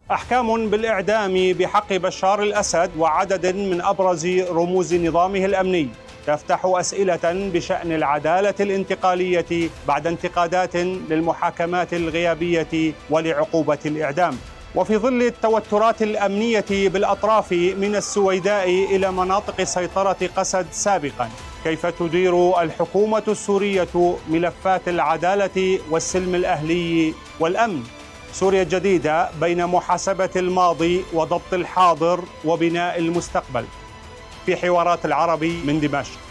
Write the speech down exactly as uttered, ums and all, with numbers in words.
أحكام بالإعدام بحق بشار الأسد وعدد من أبرز رموز نظامه الأمني تفتح أسئلة بشأن العدالة الانتقالية بعد انتقادات للمحاكمات الغيابية ولعقوبة الإعدام. وفي ظل التوترات الأمنية بالأطراف من السويداء إلى مناطق سيطرة قسد سابقا، كيف تدير الحكومة السورية ملفات العدالة والسلم الأهلي والأمن؟ سوريا الجديدة بين محاسبة الماضي وضبط الحاضر وبناء المستقبل، في حوارات العربي من دمشق.